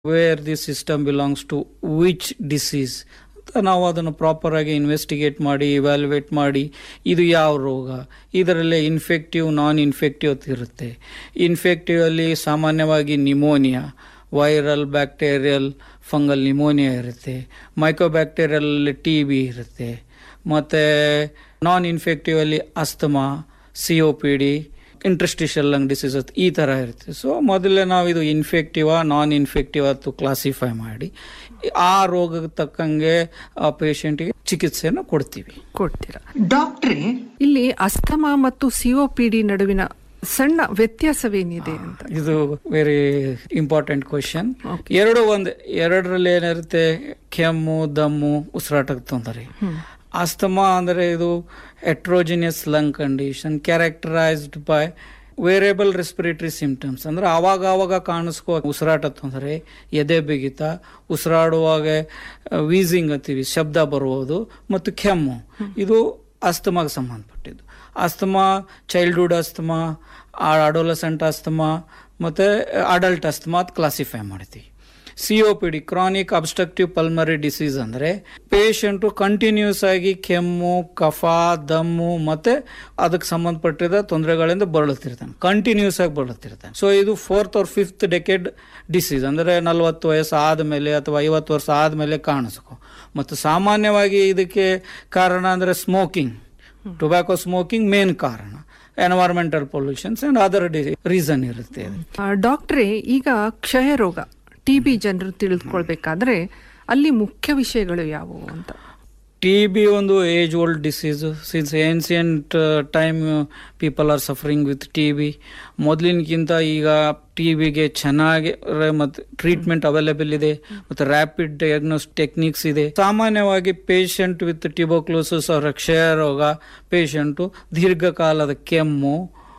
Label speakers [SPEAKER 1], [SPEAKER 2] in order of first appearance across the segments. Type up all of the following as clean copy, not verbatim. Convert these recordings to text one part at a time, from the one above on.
[SPEAKER 1] Where the system belongs to which disease ಅಂತ ನಾವು ಅದನ್ನು ಪ್ರಾಪರಾಗಿ ಇನ್ವೆಸ್ಟಿಗೇಟ್ ಮಾಡಿ ಇವ್ಯಾಲ್ಯುವೇಟ್ ಮಾಡಿ ಇದು ಯಾವ ರೋಗ, ಇದರಲ್ಲೇ ಇನ್ಫೆಕ್ಟಿವ್ ನಾನ್ ಇನ್ಫೆಕ್ಟಿವ್ ಅಂತ ಇರುತ್ತೆ. ಇನ್ಫೆಕ್ಟಿವ್ ಅಲ್ಲಿ ಸಾಮಾನ್ಯವಾಗಿ pneumonia, viral, bacterial, fungal pneumonia ಇರುತ್ತೆ. ಮೈಕ್ರೋಬ್ಯಾಕ್ಟೀರಿಯಲ್ TB ಇರುತ್ತೆ. ಮತ್ತು ನಾನ್ ಇನ್ಫೆಕ್ಟಿವ್ ಅಲ್ಲಿ ಅಸ್ತಮಾ, COPD, ಇಂಟ್ರಸ್ಟಿಷಿಯಲ್ ಲಂಗ್ ಡಿಸೀಸಸ್ ಈ ಥರ ಇರುತ್ತೆ. ಸೊ ಮೊದಲೇ ನಾವು ಇದು ಇನ್ಫೆಕ್ಟಿವಾ ನಾನ್ ಇನ್ಫೆಕ್ಟಿವ್ ಅಂತ ಕ್ಲಾಸಿಫೈ ಮಾಡಿ ಆ ರೋಗಕ್ಕೆ ತಕ್ಕಂಗೆ ಆ ಪೇಷಂಟ್ಗೆ ಚಿಕಿತ್ಸೆಯನ್ನು ಕೊಡ್ತೀರಾ.
[SPEAKER 2] ಡಾಕ್ಟ್ರೇ, ಇಲ್ಲಿ ಅಸ್ತಮಾ ಮತ್ತು COPD ನಡುವಿನ ಸಣ್ಣ ವ್ಯತ್ಯಾಸವೇನಿದೆ ಅಂತ?
[SPEAKER 1] ಇದು ವೆರಿ ಇಂಪಾರ್ಟೆಂಟ್ ಕ್ವಶನ್. ಎರಡರಲ್ಲಿ ಏನಿರುತ್ತೆ, ಕೆಮ್ಮು, ದಮ್ಮು, ಉಸಿರಾಟಕ್ಕೆ ತೊಂದರೆ. ಅಸ್ತಮಾ ಅಂದರೆ ಇದು heterogeneous lung condition characterised by variable respiratory symptoms. ಅಂದರೆ ಆವಾಗ ಕಾಣಿಸ್ಕೋ ಉಸಿರಾಟ ತೊಂದರೆ, ಎದೆ ಬಿಗಿತ, ಉಸಿರಾಡುವಾಗ ವೀಸಿಂಗ್ ಅಂತೀವಿ, ಶಬ್ದ ಬರುವುದು, ಮತ್ತು ಕೆಮ್ಮು. ಇದು ಅಸ್ತಮಾಗೆ ಸಂಬಂಧಪಟ್ಟಿದ್ದು. Asthma childhood asthma, adolescent asthma ಮತ್ತು ಅಡಲ್ಟ್ ಅಸ್ತಮಾ ಅಂತ ಕ್ಲಾಸಿಫೈ ಮಾಡ್ತೀವಿ. COPD chronic obstructive pulmonary disease ಅಂದರೆ ಪೇಷಂಟು ಕಂಟಿನ್ಯೂಸ್ ಆಗಿ ಕೆಮ್ಮು, ಕಫ, ದಮ್ಮು ಮತ್ತು ಅದಕ್ಕೆ ಸಂಬಂಧಪಟ್ಟಿದ ತೊಂದರೆಗಳಿಂದ ಕಂಟಿನ್ಯೂಸ್ ಆಗಿ ಬಳಲುತ್ತಿರ್ತಾನೆ. ಸೊ ಇದು 4th or 5th decade disease, ಅಂದರೆ 40 ವಯಸ್ಸು ಆದಮೇಲೆ ಅಥವಾ 50 ವರ್ಷ ಆದಮೇಲೆ ಕಾಣಿಸ್ಕೊ. ಮತ್ತು ಸಾಮಾನ್ಯವಾಗಿ ಇದಕ್ಕೆ ಕಾರಣ ಅಂದರೆ ಸ್ಮೋಕಿಂಗ್, ಟೊಬ್ಯಾಕೋ ಸ್ಮೋಕಿಂಗ್ ಮೇನ್ ಕಾರಣ. Environmental pollutions and other reason ಇರುತ್ತೆ.
[SPEAKER 2] ಡಾಕ್ಟ್ರೇ, ಈಗ ಕ್ಷಯ ರೋಗ TB ಜನರು ತಿಳಿದುಕೊಳ್ಬೇಕಾದ್ರೆ ಅಲ್ಲಿ ಮುಖ್ಯ ವಿಷಯಗಳು ಯಾವುವು ಅಂತ?
[SPEAKER 1] TB ಒಂದು age old disease. Since ancient time people are suffering with TB. ಮೊದಲಿನಕ್ಕಿಂತ ಈಗ TBಗೆ ಚೆನ್ನಾಗಿ ಮತ್ತು ಟ್ರೀಟ್ಮೆಂಟ್ ಅವೈಲೇಬಲ್ ಇದೆ ಮತ್ತು ರ್ಯಾಪಿಡ್ ಡಯಾಗ್ನೋಸ್ ಟೆಕ್ನಿಕ್ಸ್ ಇದೆ. ಸಾಮಾನ್ಯವಾಗಿ ಪೇಷಂಟ್ ವಿತ್ ಟ್ಯೂಬರ್ಕ್ಯುಲೋಸಿಸ್ ಅವರ ಕ್ಷಯ ರೋಗ ಪೇಷಂಟು ದೀರ್ಘಕಾಲದ ಕೆಮ್ಮು,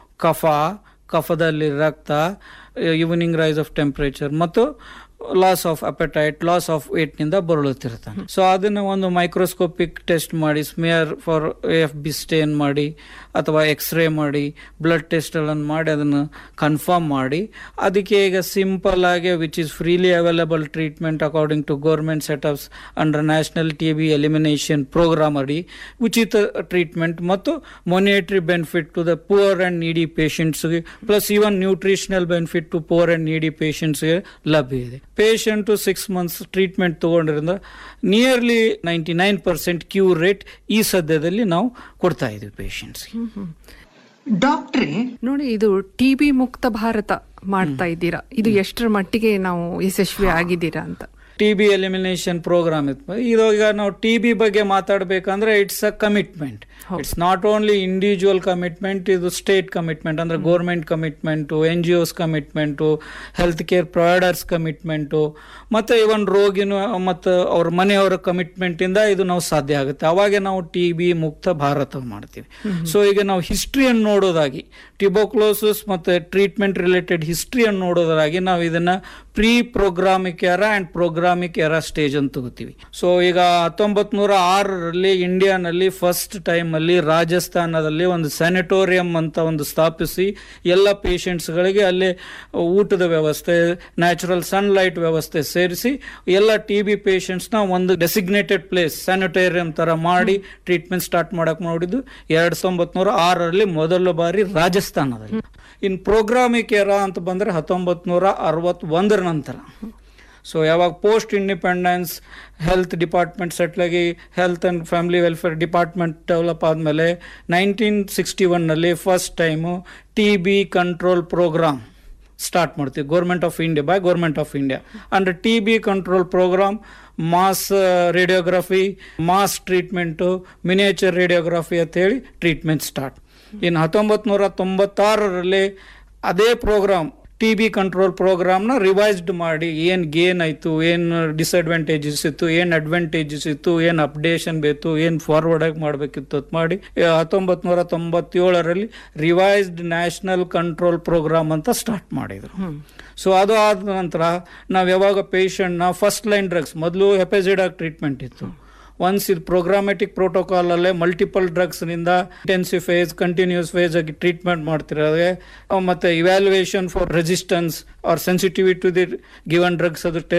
[SPEAKER 1] ಕಫದಲ್ಲಿ ರಕ್ತ, ಈವ್ನಿಂಗ್ ರೈಸ್ ಆಫ್ ಟೆಂಪರೇಚರ್ ಮತ್ತು loss of appetite, loss of ವೇಟ್ನಿಂದ ಬರಳುತ್ತಿರ್ತಾನೆ. So ಅದನ್ನು ಒಂದು ಮೈಕ್ರೋಸ್ಕೋಪಿಕ್ ಟೆಸ್ಟ್ ಮಾಡಿ, ಸ್ಮಿಯರ್ ಫಾರ್ AFB ಸ್ಟೇನ್ ಮಾಡಿ ಅಥವಾ ಎಕ್ಸ್ರೇ ಮಾಡಿ, ಬ್ಲಡ್ ಟೆಸ್ಟ್ಗಳನ್ನು ಮಾಡಿ ಅದನ್ನು ಕನ್ಫರ್ಮ್ ಮಾಡಿ, ಅದಕ್ಕೆ ಈಗ ಸಿಂಪಲ್ ಆಗಿ which is freely available treatment according to government setups under national TB elimination program ಅಡಿ ಉಚಿತ ಟ್ರೀಟ್ಮೆಂಟ್ ಮತ್ತು monetary benefit to the poor and ನೀಡಿ ಪೇಷಂಟ್ಸ್ಗೆ, plus even nutritional benefit to poor and ನೀಡಿ ಪೇಷಂಟ್ಸ್ಗೆ ಲಭ್ಯ ಇದೆ. Patient 6 months treatment ತಗೊಂಡಿರೋದ್ರಿಂದ nearly 99% cure rate ಈ ಸದ್ಯದಲ್ಲಿ ನಾವು ಕೊಡ್ತಾ ಇದ್ದೀವಿ ಪೇಷಂಟ್ಸ್ಗೆ.
[SPEAKER 2] ಡಾಕ್ಟ್ರೇ, ನೋಡಿ, ಇದು TB ಮುಕ್ತ ಭಾರತ ಮಾಡ್ತಾ ಇದ್ದೀರಾ, ಇದು ಎಷ್ಟರ ಮಟ್ಟಿಗೆ ನಾವು ಯಶಸ್ವಿ ಆಗಿದ್ದೀರಾ ಅಂತ?
[SPEAKER 1] TB ಎಲಿಮಿನೇಷನ್ ಪ್ರೋಗ್ರಾಮ್ ಇತ್ತು. ಈಗ ನಾವು TB ಬಗ್ಗೆ ಮಾತಾಡಬೇಕಂದ್ರೆ it's a commitment. It's not only individual commitment, ಇದು ಸ್ಟೇಟ್ ಕಮಿಟ್ಮೆಂಟ್, ಅಂದ್ರೆ government commitment, NGOs commitment, health care providers commitment, ಮತ್ತು ಇವನ್ ರೋಗಿನ ಮತ್ತು ಅವ್ರ ಮನೆಯವರ ಕಮಿಟ್ಮೆಂಟ್ ಇಂದ ಇದು ನಾವು ಸಾಧ್ಯ ಆಗುತ್ತೆ. ಅವಾಗೆ ನಾವು TB ಮುಕ್ತ ಭಾರತ ಮಾಡ್ತೀವಿ. ಸೊ ಈಗ ನಾವು ಹಿಸ್ಟ್ರಿಯನ್ನು ನೋಡೋದಾಗಿ, ಟ್ಯೂಬರ್ಕ್ಯುಲೋಸಿಸ್ ಮತ್ತು ಟ್ರೀಟ್ಮೆಂಟ್ ರಿಲೇಟೆಡ್ ಹಿಸ್ಟ್ರಿಯನ್ನು ನೋಡೋದಾಗಿ ನಾವು ಇದನ್ನ pre ಪ್ರೋಗ್ರಾಮಿಕ್ era and ಪ್ರೋಗ್ರಾಮಿಕ್ era stage ಅಂತ ತಗೋತೀವಿ. ಸೊ ಈಗ 1906ರಲ್ಲಿ ಇಂಡಿಯಾನಲ್ಲಿ ಫಸ್ಟ್ ಟೈಮ್ ಅಲ್ಲಿ ರಾಜಸ್ಥಾನದಲ್ಲಿ ಒಂದು ಸ್ಯಾನಿಟೋರಿಯಂ ಅಂತ ಒಂದು ಸ್ಥಾಪಿಸಿ ಎಲ್ಲ ಪೇಷಂಟ್ಸ್ಗಳಿಗೆ ಅಲ್ಲಿ ಊಟದ ವ್ಯವಸ್ಥೆ, ನ್ಯಾಚುರಲ್ ಸನ್ಲೈಟ್ ವ್ಯವಸ್ಥೆ ಸೇರಿಸಿ ಎಲ್ಲ TB ಪೇಷಂಟ್ಸ್ನ ಒಂದು ಡೆಸಿಗ್ನೇಟೆಡ್ ಪ್ಲೇಸ್ ಸ್ಯಾನಿಟೋರಿಯಂ ತರ ಮಾಡಿ ಟ್ರೀಟ್ಮೆಂಟ್ ಸ್ಟಾರ್ಟ್ ಮಾಡಕ್ ನೋಡಿದ್ದು 1906ರಲ್ಲಿ ಮೊದಲ ಬಾರಿ ರಾಜಸ್ಥಾನದಲ್ಲಿ. ಇನ್ ಪ್ರೋಗ್ರಾಮಿಕ್ ಎರಾ ಅಂತ ಬಂದ್ರೆ 1961 ನಂತರ. ಸೊ ಯಾವಾಗ post independence health department settle ಆಗಿ health and family welfare department develop ಆದಮೇಲೆ 1961ನಲ್ಲಿ first time TB control programme start ಮಾಡ್ತೀವಿ government of India. Under TB control programme mass radiography, mass treatment, miniature radiography ಅಂತ ಹೇಳಿ treatment start. ಇನ್ನು 1996ರಲ್ಲಿ ಅದೇ program TB control ಪ್ರೋಗ್ರಾಮ್ನ revised ಮಾಡಿ ಏನು gain ಆಯಿತು, ಏನು ಡಿಸ್ಅಡ್ವಾಂಟೇಜಸ್ ಇತ್ತು, ಏನು ಅಡ್ವಾಂಟೇಜಸ್ ಇತ್ತು, ಏನು ಅಪ್ಡೇಷನ್ ಬೇಕು, ಏನು ಫಾರ್ವರ್ಡ್ ಆಗಿ ಮಾಡಬೇಕಿತ್ತು ಅಂತ ಮಾಡಿ 1997ರಲ್ಲಿ ರಿವೈಸ್ಡ್ ನ್ಯಾಷನಲ್ ಕಂಟ್ರೋಲ್ ಪ್ರೋಗ್ರಾಮ್ ಅಂತ ಸ್ಟಾರ್ಟ್ ಮಾಡಿದರು. ಸೊ ಅದು ಆದ ನಂತರ ನಾವು ಯಾವಾಗ ಪೇಷಂಟ್ನ ಫಸ್ಟ್ ಲೈನ್ ಡ್ರಗ್ಸ್, ಮೊದಲು ಹೆಪೆಜಿಡಾಗ್ ಟ್ರೀಟ್ಮೆಂಟ್ ಇತ್ತು. ಒನ್ಸ್ ಇದು ಪ್ರೋಗ್ರಾಮೆಟಿಕ್ ಪ್ರೋಟೋಕಾಲ್ ಅಲ್ಲೇ ಮಲ್ಟಿಪಲ್ ಡ್ರಗ್ಸ್ ನಿಂದ ಇಂಟೆನ್ಸಿವ್ ಫೇಸ್, ಕಂಟಿನ್ಯೂಸ್ ಫೇಸ್ ಆಗಿ ಟ್ರೀಟ್ಮೆಂಟ್ ಮಾಡ್ತಿರೋದೇ, ಮತ್ತೆ evaluation for resistance R sensitivity to the given drugs ಅದು